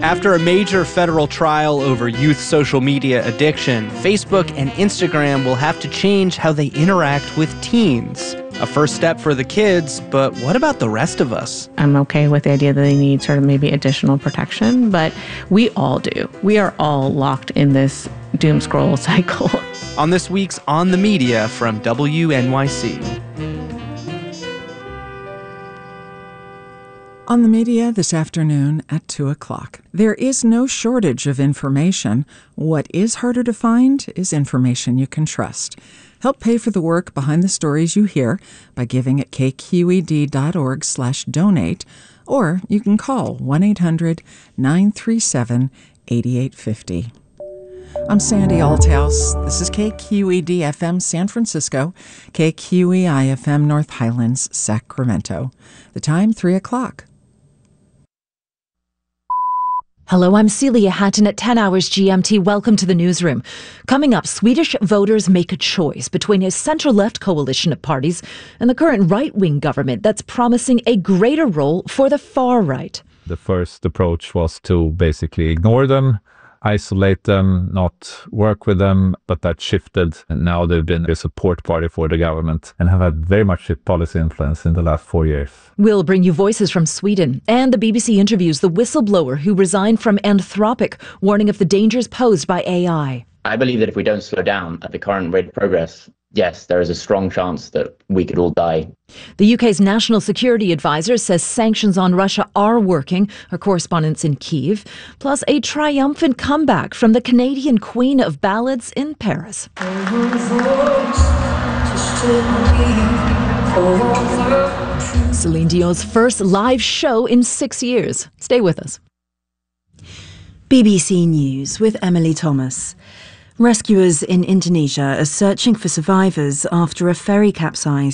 After a major federal trial over youth social media addiction, Facebook and Instagram will have to change how they interact with teens. A first step for the kids, but what about the rest of us? I'm okay with the idea that they need sort of maybe additional protection, but we all do. We are all locked in this doom scroll cycle. On this week's On the Media from WNYC. On the Media this afternoon at 2 o'clock. There is no shortage of information. What is harder to find is information you can trust. Help pay for the work behind the stories you hear by giving at kqed.org/donate, or you can call 1-800-937-8850. I'm Sandy Althouse. This is KQED-FM San Francisco, KQEI-FM North Highlands, Sacramento. The time, 3 o'clock. Hello, I'm Celia Hatton at 10 hours GMT. Welcome to the newsroom. Coming up, Swedish voters make a choice between a centre-left coalition of parties and the current right-wing government that's promising a greater role for the far right. The first approach was to basically ignore them, isolate them, not work with them, but that shifted, and now they've been a support party for the government and have had very much policy influence in the last 4 years. We'll bring you voices from Sweden, and the BBC interviews the whistleblower who resigned from Anthropic, warning of the dangers posed by AI. I believe that if we don't slow down at the current rate of progress, yes, there is a strong chance that we could all die. The UK's National Security Advisor says sanctions on Russia are working. Our correspondent's in Kyiv. Plus, a triumphant comeback from the Canadian Queen of Ballads in Paris. Celine Dion's first live show in 6 years. Stay with us. BBC News with Emily Thomas. Rescuers in Indonesia are searching for survivors after a ferry capsized